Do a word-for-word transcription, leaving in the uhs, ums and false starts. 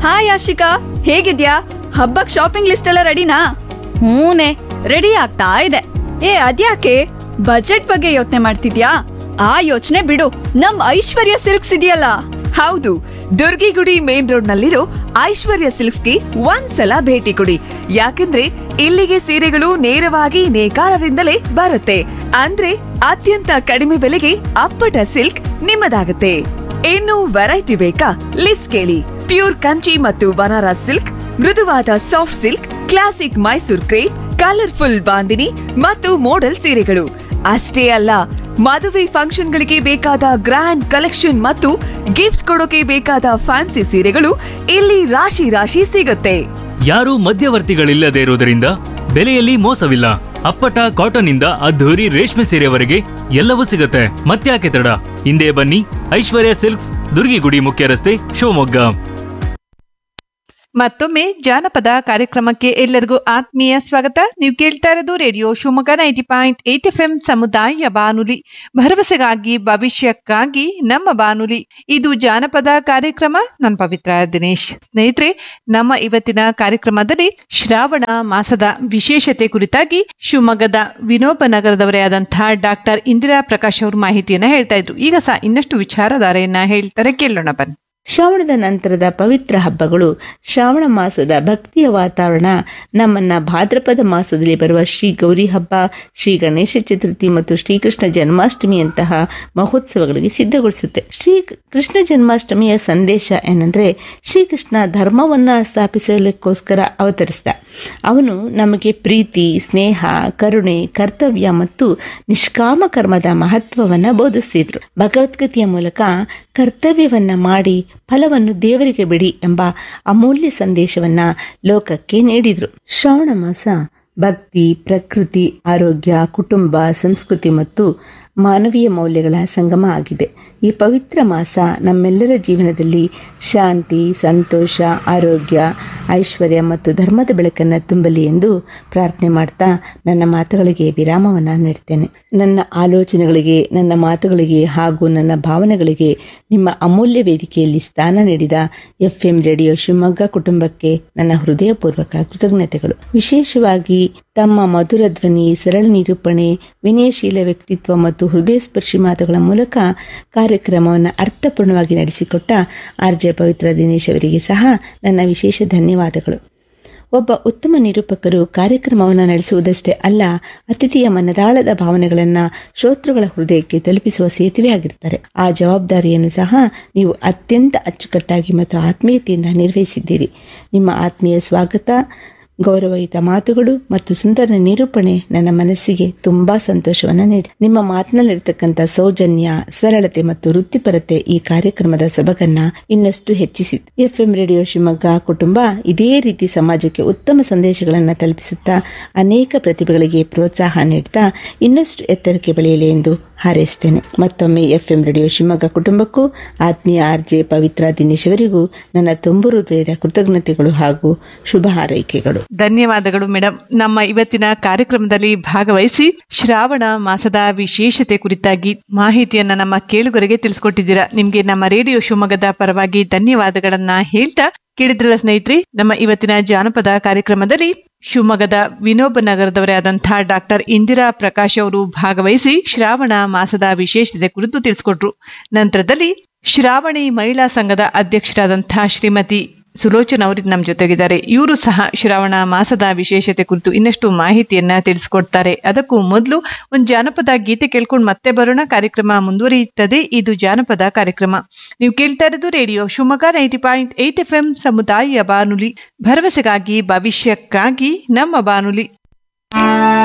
Hi Ashika, ಹೇಗಿದ್ಯಾ? ಹಬ್ಬಕ್ shopping list ಎಲ್ಲ ರೆಡಿನಾ? ಹೂನೆ, ರೆಡಿ ಆಗ್ತಾ ಇದೆ. ಏ ಅದ್ಯಾಕೆ ಬಜೆಟ್ ಬಗ್ಗೆ ಯೋಚನೆ ಮಾಡ್ತಿದ್ಯಾ? ಆ ಯೋಚನೆ ಬಿಡು, ನಮ್ ಐಶ್ವರ್ಯ ಸಿಲ್ಕ್ಸ್ ಇದೆಯಲ್ಲ. ಹೌದು, ದುರ್ಗಿಗುಡಿ ಮೇನ್ ರೋಡ್ ನಲ್ಲಿರೋ ಐಶ್ವರ್ಯ ಸಿಲ್ಕ್ಸ್ಗೆ ಒಂದ್ಸಲ ಭೇಟಿ ಕೊಡಿ. ಯಾಕಂದ್ರೆ ಇಲ್ಲಿಗೆ ಸೀರೆಗಳು ನೇರವಾಗಿ ನೇಕಾರರಿಂದಲೇ ಬರುತ್ತೆ. ಅಂದ್ರೆ ಅತ್ಯಂತ ಕಡಿಮೆ ಬೆಲೆಗೆ ಅಪ್ಪಟ ಸಿಲ್ಕ್ ನಿಮ್ಮದಾಗುತ್ತೆ. ಇನ್ನು ವೆರೈಟಿ ಬೇಕಾ? ಲಿಸ್ಟ್ ಕೇಳಿ. ಪ್ಯೂರ್ ಕಂಚಿ ಮತ್ತು ಬನಾರಸ್ ಸಿಲ್ಕ್, ಮೃದುವಾದ soft silk, classic Mysore crepe, colourful bandhani ಮತ್ತು ಮೋಡಲ್ ಸೀರೆಗಳು ಅಷ್ಟೇ ಅಲ್ಲ, ಮದುವೆ ಫಂಕ್ಷನ್ಗಳಿಗೆ ಬೇಕಾದ ಗ್ರ್ಯಾಂಡ್ ಕಲೆಕ್ಷನ್ ಮತ್ತು ಗಿಫ್ಟ್ ಕೊಡೋಕೆ ಬೇಕಾದ ಫ್ಯಾನ್ಸಿ ಸೀರೆಗಳು ಇಲ್ಲಿ ರಾಶಿ ರಾಶಿ ಸಿಗುತ್ತೆ. ಯಾರೂ ಮಧ್ಯವರ್ತಿಗಳಿಲ್ಲದೆ ಇರುವುದರಿಂದ ಬೆಲೆಯಲ್ಲಿ ಮೋಸವಿಲ್ಲ. ಅಪ್ಪಟ ಕಾಟನ್ ಇಂದ ಅದ್ಧೂರಿ ರೇಷ್ಮೆ ಸೀರೆವರೆಗೆ ಎಲ್ಲವೂ ಸಿಗುತ್ತೆ. ಮತ್ತ್ಯಾಕೆ ತಡ, ಹಿಂದೆ ಬನ್ನಿ. ಐಶ್ವರ್ಯ ಸಿಲ್ಕ್ಸ್, ದುರ್ಗಿಗುಡಿ ಮುಖ್ಯ ರಸ್ತೆ, ಶಿವಮೊಗ್ಗ. ಮತ್ತೊಮ್ಮೆ ಜಾನಪದ ಕಾರ್ಯಕ್ರಮಕ್ಕೆ ಎಲ್ಲರಿಗೂ ಆತ್ಮೀಯ ಸ್ವಾಗತ. ನೀವು ಕೇಳ್ತಾ ಇರೋದು radio Shivamogga ninety point eight F M ಸಮುದಾಯ ಬಾನುಲಿ, ಭರವಸೆಗಾಗಿ ಭವಿಷ್ಯಕ್ಕಾಗಿ ನಮ್ಮ ಬಾನುಲಿ. ಇದು ಜಾನಪದ ಕಾರ್ಯಕ್ರಮ. ನಾನು ಪವಿತ್ರ ದಿನೇಶ್. ಸ್ನೇಹಿತರೆ, ನಮ್ಮ ಇವತ್ತಿನ ಕಾರ್ಯಕ್ರಮದಲ್ಲಿ ಶ್ರಾವಣ ಮಾಸದ ವಿಶೇಷತೆ ಕುರಿತಾಗಿ ಶಿವಮೊಗ್ಗದ ವಿನೋಬ ನಗರದವರೇ ಆದಂತಹ ಡಾಕ್ಟರ್ ಇಂದಿರಾ ಪ್ರಕಾಶ್ ಅವರು ಮಾಹಿತಿಯನ್ನ ಹೇಳ್ತಾ ಇದ್ರು. ಈಗ ಸಹ ಇನ್ನಷ್ಟು ವಿಚಾರಧಾರೆಯನ್ನ ಹೇಳ್ತಾರೆ, ಕೇಳೋಣ ಬನ್ನಿ. ಶ್ರಾವಣದ ನಂತರದ ಪವಿತ್ರ ಹಬ್ಬಗಳು. ಶ್ರಾವಣ ಮಾಸದ ಭಕ್ತಿಯ ವಾತಾವರಣ ನಮ್ಮನ್ನ ಭಾದ್ರಪದ ಮಾಸದಲ್ಲಿ ಬರುವ ಶ್ರೀ ಗೌರಿ ಹಬ್ಬ, ಶ್ರೀ ಗಣೇಶ ಚತುರ್ಥಿ ಮತ್ತು ಶ್ರೀಕೃಷ್ಣ ಜನ್ಮಾಷ್ಟಮಿಯಂತಹ ಮಹೋತ್ಸವಗಳಿಗೆ ಸಿದ್ಧಗೊಳಿಸುತ್ತೆ. ಶ್ರೀ ಕೃಷ್ಣ ಜನ್ಮಾಷ್ಟಮಿಯ ಸಂದೇಶ ಏನಂದ್ರೆ, ಶ್ರೀಕೃಷ್ಣ ಧರ್ಮವನ್ನ ಸ್ಥಾಪಿಸಲಿಕ್ಕೋಸ್ಕರ ಅವತರಿಸಿದ. ಅವನು ನಮಗೆ ಪ್ರೀತಿ, ಸ್ನೇಹ, ಕರುಣೆ, ಕರ್ತವ್ಯ ಮತ್ತು ನಿಷ್ಕಾಮ ಕರ್ಮದ ಮಹತ್ವವನ್ನ ಬೋಧಿಸ್ತಿದ್ರು. ಭಗವದ್ಗೀತೆಯ ಮೂಲಕ ಕರ್ತವ್ಯವನ್ನ ಮಾಡಿ ಫಲವನ್ನು ದೇವರಿಗೆ ಬಿಡಿ ಎಂಬ ಅಮೂಲ್ಯ ಸಂದೇಶವನ್ನ ಲೋಕಕ್ಕೆ ನೀಡಿದ್ರು. ಶ್ರಾವಣ ಮಾಸ ಭಕ್ತಿ, ಪ್ರಕೃತಿ, ಆರೋಗ್ಯ, ಕುಟುಂಬ, ಸಂಸ್ಕೃತಿ ಮತ್ತು ಮಾನವೀಯ ಮೌಲ್ಯಗಳ ಸಂಗಮ ಆಗಿದೆ. ಈ ಪವಿತ್ರ ಮಾಸ ನಮ್ಮೆಲ್ಲರ ಜೀವನದಲ್ಲಿ ಶಾಂತಿ, ಸಂತೋಷ, ಆರೋಗ್ಯ, ಐಶ್ವರ್ಯ ಮತ್ತು ಧರ್ಮದ ಬೆಳಕನ್ನು ತುಂಬಲಿ ಎಂದು ಪ್ರಾರ್ಥನೆ ಮಾಡ್ತಾ ನನ್ನ ಮಾತುಗಳಿಗೆ ವಿರಾಮವನ್ನು ನೀಡ್ತೇನೆ. ನನ್ನ ಆಲೋಚನೆಗಳಿಗೆ, ನನ್ನ ಮಾತುಗಳಿಗೆ ಹಾಗೂ ನನ್ನ ಭಾವನೆಗಳಿಗೆ ನಿಮ್ಮ ಅಮೂಲ್ಯ ವೇದಿಕೆಯಲ್ಲಿ ಸ್ಥಾನ ನೀಡಿದ ಎಫ್ ಎಂ ರೇಡಿಯೋ ಶಿವಮೊಗ್ಗ ಕುಟುಂಬಕ್ಕೆ ನನ್ನ ಹೃದಯಪೂರ್ವಕ ಕೃತಜ್ಞತೆಗಳು. ವಿಶೇಷವಾಗಿ ತಮ್ಮ ಮಧುರ ಧ್ವನಿ, ಸರಳ ನಿರೂಪಣೆ, ವಿನಯಶೀಲ ವ್ಯಕ್ತಿತ್ವ ಮತ್ತು ಹೃದಯ ಸ್ಪರ್ಶಿ ಮಾತುಗಳ ಮೂಲಕ ಕಾರ್ಯಕ್ರಮವನ್ನು ಅರ್ಥಪೂರ್ಣವಾಗಿ ನಡೆಸಿಕೊಟ್ಟ ಆರ್ ಜೆ ಪವಿತ್ರ ದಿನೇಶ್ ಅವರಿಗೆ ಸಹ ನನ್ನ ವಿಶೇಷ ಧನ್ಯವಾದಗಳು. ಒಬ್ಬ ಉತ್ತಮ ನಿರೂಪಕರು ಕಾರ್ಯಕ್ರಮವನ್ನು ನಡೆಸುವುದಷ್ಟೇ ಅಲ್ಲ, ಅತಿಥಿಯ ಮನದಾಳದ ಭಾವನೆಗಳನ್ನು ಶ್ರೋತೃಗಳ ಹೃದಯಕ್ಕೆ ತಲುಪಿಸುವ ಸೇತುವೆ ಆಗಿರ್ತಾರೆ. ಆ ಜವಾಬ್ದಾರಿಯನ್ನು ಸಹ ನೀವು ಅತ್ಯಂತ ಅಚ್ಚುಕಟ್ಟಾಗಿ ಮತ್ತು ಆತ್ಮೀಯತೆಯಿಂದ ನಿರ್ವಹಿಸಿದ್ದೀರಿ. ನಿಮ್ಮ ಆತ್ಮೀಯ ಸ್ವಾಗತ, ಗೌರವಯುತ ಮಾತುಗಳು ಮತ್ತು ಸುಂದರ ನಿರೂಪಣೆ ನನ್ನ ಮನಸ್ಸಿಗೆ ತುಂಬಾ ಸಂತೋಷವನ್ನು ನೀಡಿ. ನಿಮ್ಮ ಮಾತಿನಲ್ಲಿರ್ತಕ್ಕಂಥ ಸೌಜನ್ಯ, ಸರಳತೆ ಮತ್ತು ವೃತ್ತಿಪರತೆ ಈ ಕಾರ್ಯಕ್ರಮದ ಸೊಬಗನ್ನ ಇನ್ನಷ್ಟು ಹೆಚ್ಚಿಸಿತು. ಎಫ್ ಎಂ ರೇಡಿಯೋ ಶಿವಮೊಗ್ಗ ಕುಟುಂಬ ಇದೇ ರೀತಿ ಸಮಾಜಕ್ಕೆ ಉತ್ತಮ ಸಂದೇಶಗಳನ್ನು ತಲುಪಿಸುತ್ತಾ ಅನೇಕ ಪ್ರತಿಭೆಗಳಿಗೆ ಪ್ರೋತ್ಸಾಹ ನೀಡುತ್ತಾ ಇನ್ನಷ್ಟು ಎತ್ತರಕ್ಕೆ ಬೆಳೆಯಲಿ ಎಂದು ಹಾರೈಸುತ್ತೇನೆ. ಮತ್ತೊಮ್ಮೆ ಎಫ್ ಎಂ ರೇಡಿಯೋ ಶಿವಮೊಗ್ಗ ಕುಟುಂಬಕ್ಕೂ ಆತ್ಮೀಯ ಆರ್ ಜೆ ಪವಿತ್ರ ದಿನೇಶ್ ಅವರಿಗೂ ನನ್ನ ತುಂಬು ಹೃದಯದ ಕೃತಜ್ಞತೆಗಳು ಹಾಗೂ ಶುಭ ಹಾರೈಕೆಗಳು. ಧನ್ಯವಾದಗಳು ಮೇಡಮ್. ನಮ್ಮ ಇವತ್ತಿನ ಕಾರ್ಯಕ್ರಮದಲ್ಲಿ ಭಾಗವಹಿಸಿ ಶ್ರಾವಣ ಮಾಸದ ವಿಶೇಷತೆ ಕುರಿತಾಗಿ ಮಾಹಿತಿಯನ್ನ ನಮ್ಮ ಕೇಳುಗರಿಗೆ ತಿಳಿಸ್ಕೊಟ್ಟಿದ್ದೀರಾ. ನಿಮ್ಗೆ ನಮ್ಮ ರೇಡಿಯೋ ಶಿವಮೊಗ್ಗದ ಪರವಾಗಿ ಧನ್ಯವಾದಗಳನ್ನ ಹೇಳ್ತಾ, ಕೇಳಿದ್ರಲ್ಲ ಸ್ನೇಹಿತರೆ, ನಮ್ಮ ಇವತ್ತಿನ ಜಾನಪದ ಕಾರ್ಯಕ್ರಮದಲ್ಲಿ ಶಿವಮೊಗ್ಗದ ವಿನೋಬ ನಗರದವರೇ ಆದಂತಹ ಡಾಕ್ಟರ್ ಇಂದಿರಾ ಪ್ರಕಾಶ್ ಅವರು ಭಾಗವಹಿಸಿ ಶ್ರಾವಣ ಮಾಸದ ವಿಶೇಷತೆ ಕುರಿತು ತಿಳಿಸ್ಕೊಟ್ರು. ನಂತರದಲ್ಲಿ ಶ್ರಾವಣಿ ಮಹಿಳಾ ಸಂಘದ ಅಧ್ಯಕ್ಷರಾದಂತಹ ಶ್ರೀಮತಿ ಸುಲೋಚನಾ ಅವರು ನಮ್ಮ ಜೊತೆಗಿದ್ದಾರೆ. ಇವರು ಸಹ ಶ್ರಾವಣ ಮಾಸದ ವಿಶೇಷತೆ ಕುರಿತು ಇನ್ನಷ್ಟು ಮಾಹಿತಿಯನ್ನ ತಿಳಿಸ್ಕೊಡ್ತಾರೆ. ಅದಕ್ಕೂ ಮೊದಲು ಒಂದು ಜಾನಪದ ಗೀತೆ ಕೇಳ್ಕೊಂಡು ಮತ್ತೆ ಬರೋಣ. ಕಾರ್ಯಕ್ರಮ ಮುಂದುವರಿಯುತ್ತದೆ. ಇದು ಜಾನಪದ ಕಾರ್ಯಕ್ರಮ. ನೀವು ಕೇಳ್ತಾ ಇರೋದು radio Shivamogga ninety point eight F M ಸಮುದಾಯ ಬಾನುಲಿ, ಭರವಸೆಗಾಗಿ ಭವಿಷ್ಯಕ್ಕಾಗಿ ನಮ್ಮ ಬಾನುಲಿ.